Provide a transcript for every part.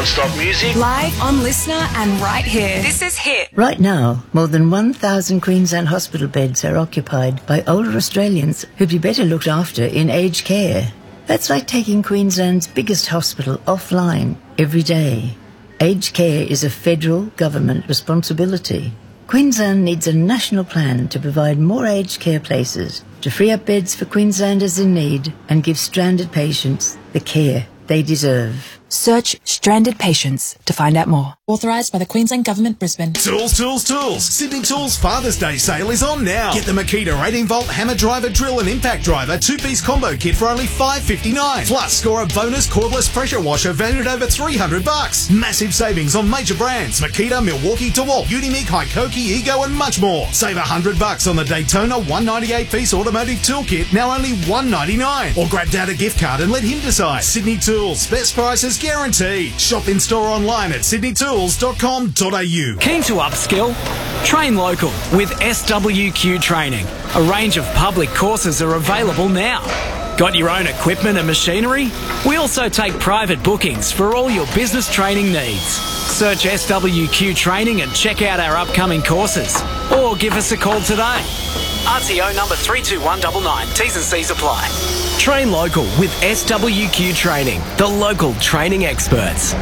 non-stop music. Live on Listener and right here. This is Hit. Right now, more than 1,000 Queensland hospital beds are occupied by older Australians who'd be better looked after in aged care. That's like taking Queensland's biggest hospital offline every day. Aged care is a federal government responsibility. Queensland needs a national plan to provide more aged care places, to free up beds for Queenslanders in need and give stranded patients the care they deserve. Search Stranded Patients to find out more. Authorised by the Queensland Government, Brisbane. Tools, tools, tools. Sydney Tools Father's Day sale is on now. Get the Makita 18-volt hammer driver, drill and impact driver 2-piece combo kit for only $5.59. Plus, score a bonus cordless pressure washer valued at over $300. Massive savings on major brands. Makita, Milwaukee, DeWalt, Unique, Hikoki, Ego and much more. Save $100 on the Daytona 198-piece automotive tool kit, now only $199. Or grab Dad a gift card and let him decide. Sydney Tools. Best prices guaranteed. Shop in store online at sydneytools.com.au. Keen to upskill? Train local with SWQ Training. A range of public courses are available now. Got your own equipment and machinery? We also take private bookings for all your business training needs. Search SWQ Training and check out our upcoming courses. Or give us a call today. RTO number 32199. T's and C's apply. Train local with SWQ Training, the local training experts.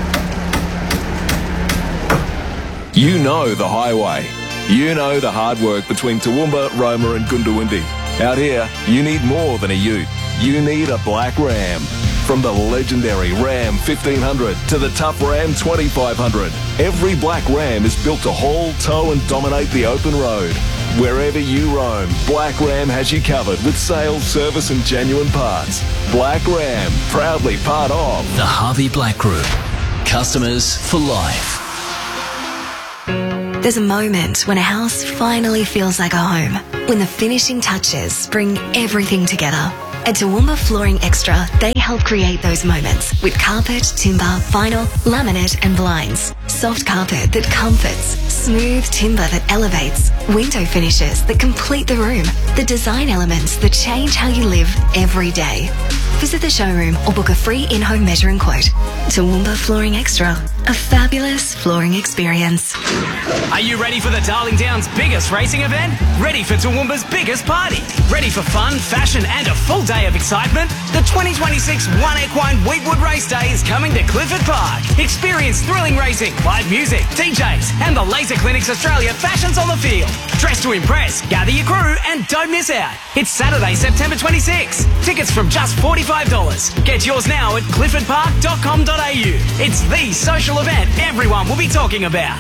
You know the highway. You know the hard work between Toowoomba, Roma and Goondiwindi. Out here, you need more than a ute. You need a black Ram. From the legendary Ram 1500 to the tough Ram 2500, every black Ram is built to haul, tow and dominate the open road. Wherever you roam, Black Ram has you covered with sales, service and genuine parts. Black Ram, proudly part of the Harvey Black Group. Customers for life. There's a moment when a house finally feels like a home. When the finishing touches bring everything together. At Toowoomba Flooring Extra, they help create those moments with carpet, timber, vinyl, laminate and blinds. Soft carpet that comforts, smooth timber that elevates, window finishes that complete the room, the design elements that change how you live every day. Visit the showroom or book a free in-home measuring quote. Toowoomba Flooring Extra, a fabulous flooring experience. Are you ready for the Darling Downs' biggest racing event? Ready for Toowoomba's biggest party? Ready for fun, fashion and a full day of excitement? The 2026 One Equine Wheatwood Race Day is coming to Clifford Park. Experience thrilling racing, live music, DJs and the Laser Clinics Australia fashions on the field. Dress to impress, gather your crew and don't miss out. It's Saturday, September 26. Tickets from just $45. Get yours now at cliffordpark.com.au. It's the social event everyone will be talking about.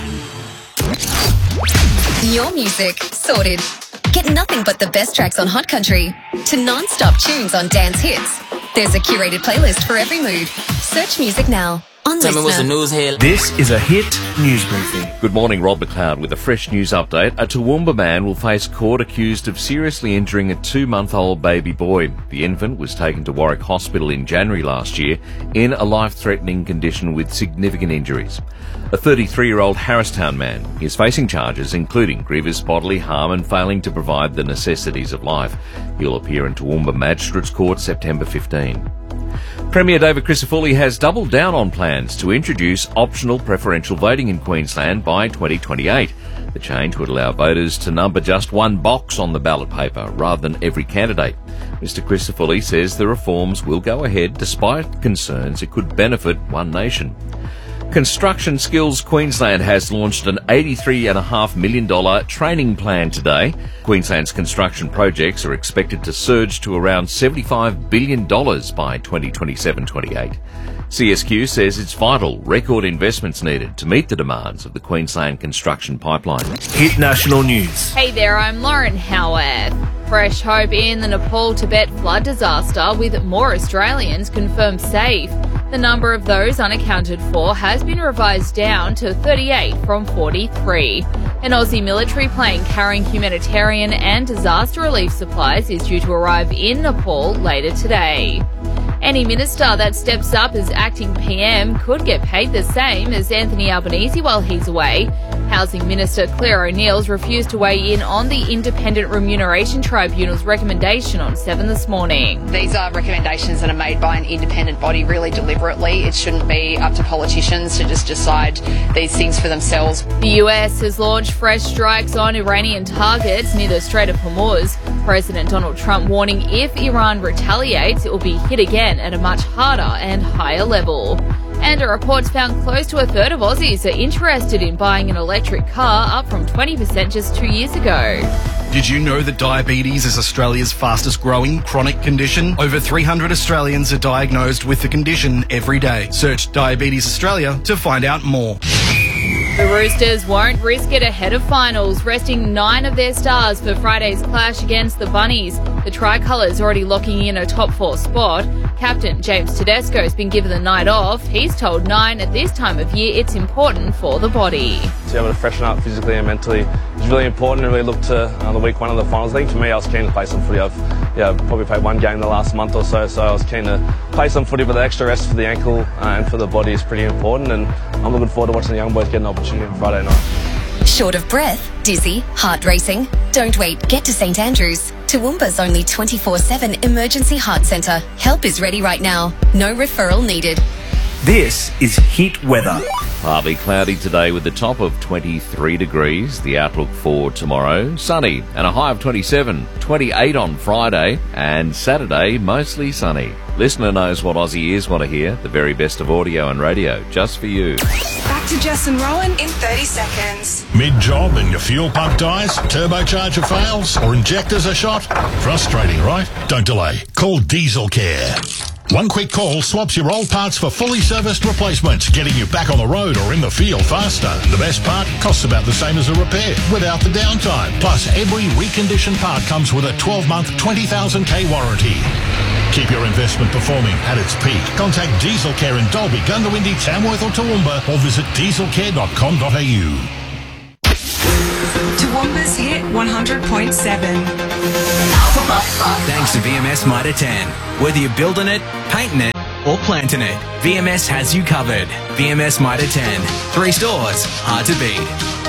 Your music sorted. Get nothing but the best tracks on Hot Country to non-stop tunes on dance hits. There's a curated playlist for every mood. Search music now on Tell me what's the Listener. news here. This is a Hit News Briefing. Good morning, Rob McLeod with a fresh news update. A Toowoomba man will face court accused of seriously injuring a 2-month-old baby boy. The infant was taken to Warwick Hospital in January last year in a life-threatening condition with significant injuries. A 33-year-old Harristown man is facing charges including grievous bodily harm and failing to provide the necessities of life. He'll appear in Toowoomba Magistrates Court September 15. Premier David Crisafulli has doubled down on plans to introduce optional preferential voting in Queensland by 2028. The change would allow voters to number just one box on the ballot paper rather than every candidate. Mr Crisafulli says the reforms will go ahead despite concerns it could benefit One Nation. Construction Skills Queensland has launched an $83.5 million training plan today. Queensland's construction projects are expected to surge to around $75 billion by 2027-28. CSQ says it's vital record investments needed to meet the demands of the Queensland construction pipeline. Hit National News. Hey there, I'm Lauren Howard. Fresh hope in the Nepal-Tibet flood disaster with more Australians confirmed safe. The number of those unaccounted for has been revised down to 38 from 43. An Aussie military plane carrying humanitarian and disaster relief supplies is due to arrive in Nepal later today. Any minister that steps up as acting PM could get paid the same as Anthony Albanese while he's away. Housing Minister Claire O'Neill's refused to weigh in on the Independent Remuneration Tribunal's recommendation on 7 this morning. These are recommendations that are made by an independent body really deliberately. It shouldn't be up to politicians to just decide these things for themselves. The US has launched fresh strikes on Iranian targets near the Strait of Hormuz. President Donald Trump warning if Iran retaliates, it will be hit again at a much harder and higher level. And a report's found close to a third of Aussies are interested in buying an electric car, up from 20% just 2 years ago. Did you know that diabetes is Australia's fastest growing chronic condition? Over 300 Australians are diagnosed with the condition every day. Search Diabetes Australia to find out more. The Roosters won't risk it ahead of finals, resting 9 of their stars for Friday's clash against the Bunnies. The Tricolours already locking in a top 4 spot. Captain James Tedesco has been given the night off. He's told Nine at this time of year it's important for the body. To be able to freshen up physically and mentally is really important, and really look to the week 1 of the finals. I think for me, I was keen to play some footy. I've probably played 1 game in the last month or so I was keen to play some footy, but the extra rest for the ankle and for the body is pretty important, and I'm looking forward to watching the young boys get an opportunity on Friday night. Short of breath, dizzy, heart racing? Don't wait, get to St Andrews. Toowoomba's only 24/7 emergency heart centre. Help is ready right now. No referral needed. This is Hit Weather. Partly cloudy today with the top of 23 degrees. The outlook for tomorrow, sunny and a high of 27. 28 on Friday, and Saturday, mostly sunny. Listener knows what Aussie ears want to hear. The very best of audio and radio, just for you. Back to Jess and Rowan in 30 seconds. Mid-job and your fuel pump dies, turbocharger fails, or injectors are shot? Frustrating, right? Don't delay. Call Diesel Care. One quick call swaps your old parts for fully serviced replacements, getting you back on the road or in the field faster. The best part costs about the same as a repair, without the downtime. Plus, every reconditioned part comes with a 12-month, 20,000K warranty. Keep your investment performing at its peak. Contact Diesel Care in Dalby, Goondiwindi, Tamworth or Toowoomba, or visit dieselcare.com.au. Toowoomba's Hit 100.7. Thanks to VMS Mitre 10. Whether you're building it, painting it, or planting it, VMS has you covered. VMS Mitre 10. 3 stores, hard to beat.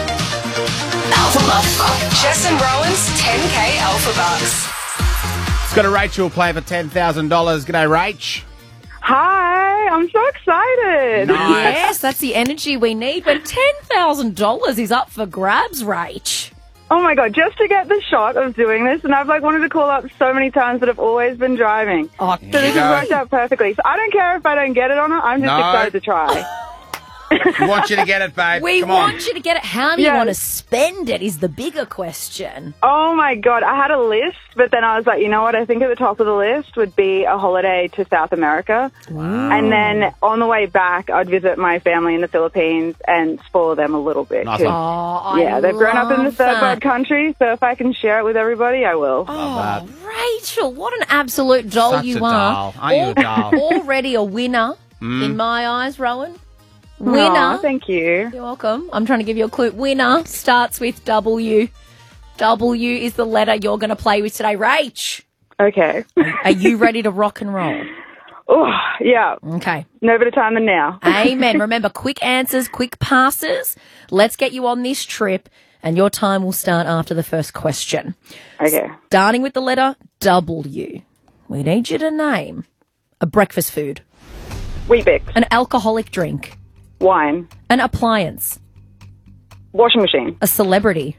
Alpha Bucks. Jess and Rowan's 10K Alpha Bucks. It's got a Rachel play for $10,000. G'day, Rach. Hi, I'm so excited. Nice. Yes, that's the energy we need when $10,000 is up for grabs, Rach. Oh my God, just to get the shot of doing this, and I've wanted to call up so many times, but I've always been driving. Oh, so this has worked out perfectly. So I don't care if I don't get it or not, I'm just excited to try. We want you to get it, babe. We Come on. want you to get it. How do you want to spend it is the bigger question. Oh my God, I had a list, but then I was like, you know what, I think at the top of the list would be a holiday to South America. Wow. And then on the way back, I'd visit my family in the Philippines and spoil them a little bit. Nice 'cause, they've grown up in the third world country, so if I can share it with everybody, I will. Oh, Rachel, what an absolute doll Such you a are. doll. Aren't you a doll? Already a winner in my eyes, Rowan. Winner. Aw, thank you. You're welcome. I'm trying to give you a clue. Winner starts with W. W is the letter you're going to play with today. Rach. Okay. Are you ready to rock and roll? Oh, yeah. Okay. No better time than now. Amen. Remember, quick answers, quick passes. Let's get you on this trip, and your time will start after the first question. Okay. Starting with the letter W. We need you to name a breakfast food. Weet-Bix. An alcoholic drink. Wine. An appliance. Washing machine. A celebrity.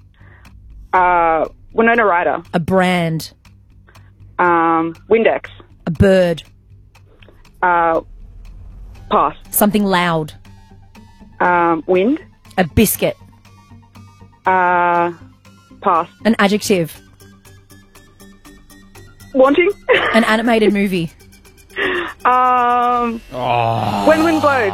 Winona Ryder. A brand. Windex. A bird. Pass. Something loud. Wind. A biscuit. Pass. An adjective. Wanting. An animated movie. When Wind Blows.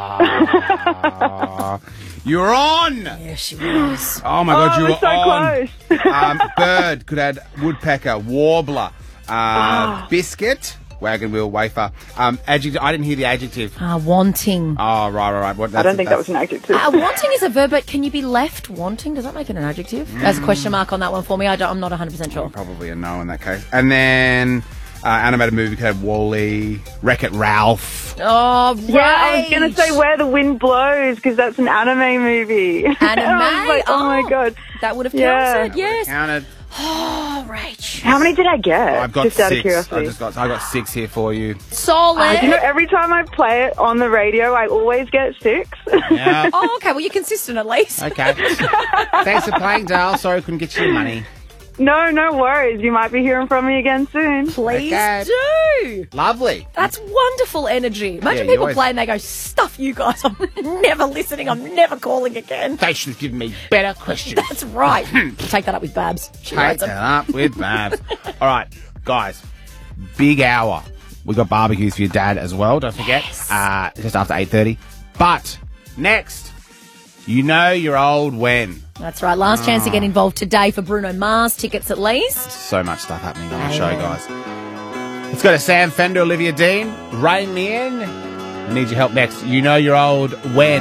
You're on. Yes, she was. Oh my God, you were so on. close. Bird could add woodpecker, warbler, biscuit, wagon wheel, wafer. Adjective. I didn't hear the adjective. Wanting. Oh, right. What, I don't think that was an adjective. Wanting is a verb, but can you be left wanting? Does that make it an adjective? There's a question mark on that one for me. I'm not 100% sure. Probably a no in that case. And then Animated movie could have Wall-E, Wreck-It Ralph. Oh, right. Yeah, I was going to say Where the Wind Blows because that's an anime movie. Anime? I was like, oh my God. That would have counted, yes. Counted. Oh, Rach. How many did I get? I've got just 6. out of curiosity. I got 6 here for you. Solid. You know, every time I play it on the radio, I always get 6. Yeah. Oh, okay. Well, you're consistent at least. Okay. Thanks for playing, Dale. Sorry I couldn't get you your money. No worries. You might be hearing from me again soon. Please Okay. do. Lovely. That's wonderful energy. Imagine you people always- play and they go, stuff you guys. I'm never listening. I'm never calling again. They should have given me better questions. That's right. Take that up with Babs. She Take writes that them. up with Babs. All right, guys. Big hour. We got barbecues for your dad as well. Don't forget. Just after 8:30. But next, you know your old when. That's right. Last chance to get involved today for Bruno Mars tickets at least. So much stuff happening on the show, guys. Let's go to Sam Fender, Olivia Dean. Rain Me In. I need your help next. You know your old when.